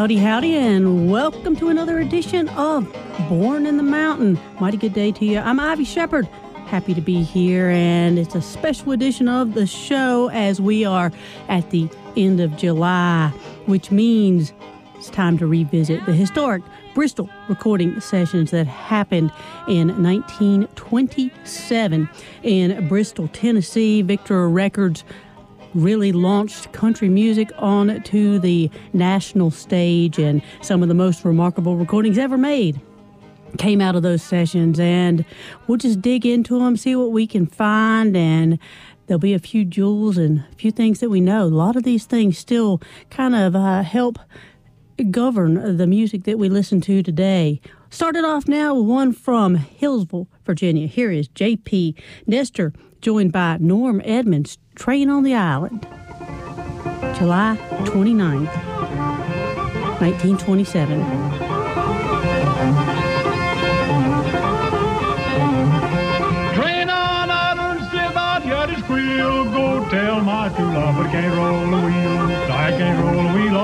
Howdy, howdy, and welcome to another edition of Born in the Mountain. Mighty good day to you. I'm Ivy Shepherd. Happy to be here, and it's a special edition of the show as we are at the end of July, which means it's time to revisit the historic Bristol recording sessions that happened in 1927 in Bristol, Tennessee. Victor Records really launched country music onto the national stage, and some of the most remarkable recordings ever made came out of those sessions, and we'll just dig into them, see what we can find, and there'll be a few jewels and a few things that we know. A lot of these things still kind of help govern the music that we listen to today. Started off now with one from Hillsville, Virginia. Here is J.P. Nestor, joined by Norm Edmonds, Train on the Island, July 29th, 1927. Train on island, step out, yet it's squeal. Go tell my true love, but I can't roll the wheel. I can't roll the wheel.